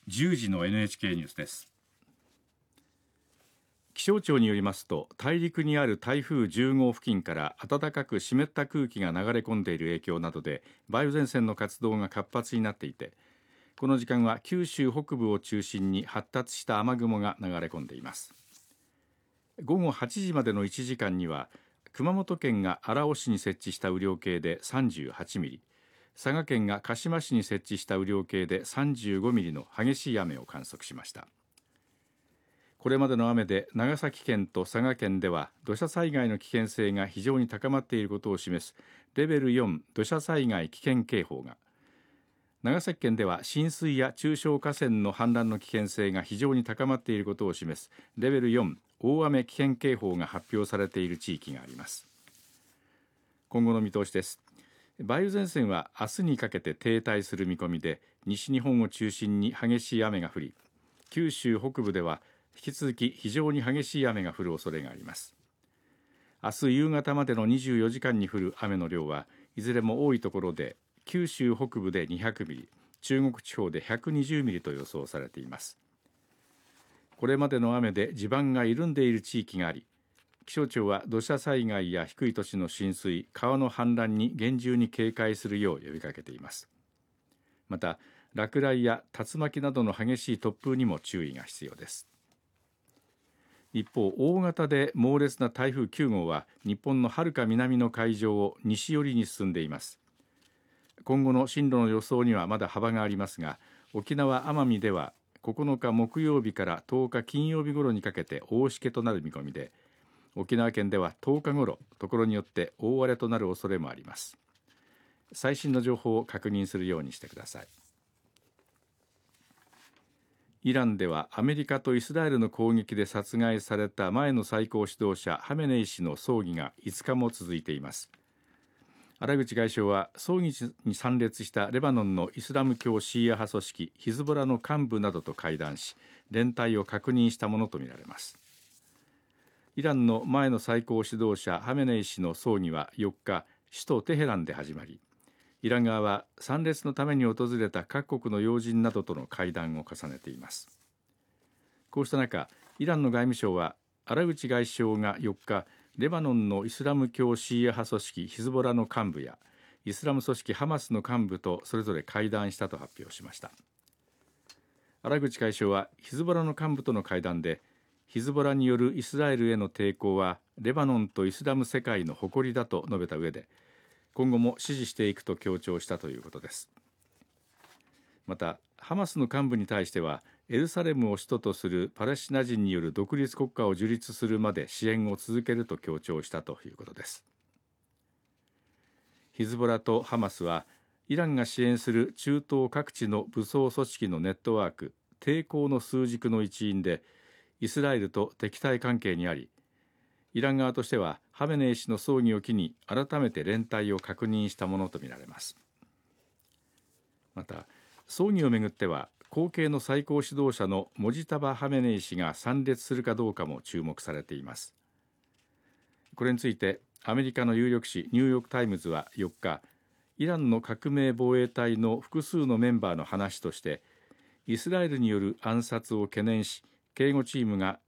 10時の NHK ニュースです。 気象庁によりますと、大陸にある台風10号付近から暖かく湿った空気が流れ込んでいる影響などで梅雨前線の活動が活発になっていて、この時間は九州北部を中心に発達した雨雲が流れ込んでいます。午後8時までの1時間には熊本県が荒尾市に設置した雨量計で38ミリ、佐賀県が鹿島市に設置した雨量計で35ミリの激しい雨を観測しました。これまでの雨で長崎県と佐賀県では土砂災害の危険性が非常に高まっていることを示すレベル4土砂災害危険警報が、長崎県では浸水や中小河川の氾濫の危険性が非常に高まっていることを示すレベル4大雨危険警報が発表されている地域があります。今後の見通しです。梅雨前線は明日にかけて停滞する見込みで、西日本を中心に激しい雨が降り、九州北部では引き続き非常に激しい雨が降る恐れがあります。明日夕方までの24時間に降る雨の量はいずれも多いところで九州北部で200ミリ、中国地方で120ミリと予想されています。これまでの雨で地盤が緩んでいる地域があり、気象庁は土砂災害や低い土地の浸水、川の氾濫に厳重に警戒するよう呼びかけています。また落雷や竜巻などの激しい突風にも注意が必要です。一方、大型で猛烈な台風9号は日本のはるか南の海上を西寄りに進んでいます。今後の進路の予想にはまだ幅がありますが、沖縄・奄美では9日木曜日から10日金曜日頃にかけて大しけとなる見込みで、沖縄県では10日頃ところによって大荒れとなる恐れもあります。最新の情報を確認するようにしてください。イランではアメリカとイスラエルの攻撃で殺害された前の最高指導者ハメネイ師の葬儀が5日も続いています。原口外相は葬儀に参列したレバノンのイスラム教シーア派組織ヒズボラの幹部などと会談し、連帯を確認したものとみられます。イランの前の最高指導者ハメネイ師の葬儀は4日、首都テヘランで始まり、イラン側は参列のために訪れた各国の要人などとの会談を重ねています。こうした中、イランの外務省は原口外相が4日、レバノンのイスラム教シーア派組織ヒズボラの幹部やイスラム組織ハマスの幹部とそれぞれ会談したと発表しました。原口外相はヒズボラの幹部との会談で、ヒズボラによるイスラエルへの抵抗はレバノンとイスラム世界の誇りだと述べた上で、今後も支持していくと強調したということです。またハマスの幹部に対しては、エルサレムを首都とするパレスチナ人による独立国家を樹立するまで支援を続けると強調したということです。ヒズボラとハマスはイランが支援する中東各地の武装組織のネットワーク、抵抗の枢軸の一員で、イスラエルと敵対関係にあり、イラン側としてはハメネイ師の葬儀を機に改めて連帯を確認したものとみられます。また葬儀をめぐっては、後継の最高指導者のモジタバ・ハメネイ師が参列するかどうかも注目されています。これについてアメリカの有力紙ニューヨーク・タイムズは4日、イランの革命防衛隊の複数のメンバーの話として、イスラエルによる暗殺を懸念し、警護チームが